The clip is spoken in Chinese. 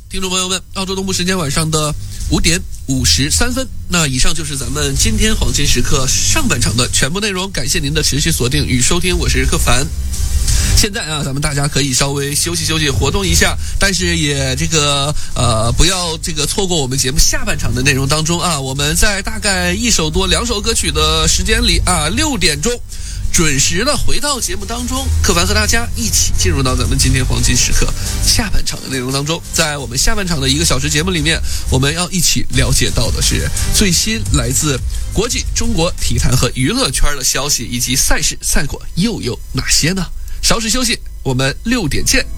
听众朋友们，澳洲东部时间晚上的5点53分。那以上就是咱们今天黄金时刻上半场的全部内容，感谢您的持续锁定与收听，我是柯凡。现在啊，咱们大家可以稍微休息休息，活动一下，但是也不要错过我们节目下半场的内容当中啊。我们在大概1首多2首歌曲的时间里啊，6点钟准时的回到节目当中，柯凡和大家一起进入到咱们今天黄金时刻下半场的内容当中。在我们下半场的1个小时节目里面，我们要一起了解到的是最新来自国际中国体坛和娱乐圈的消息，以及赛事赛果又有哪些呢？稍事休息，我们6点见。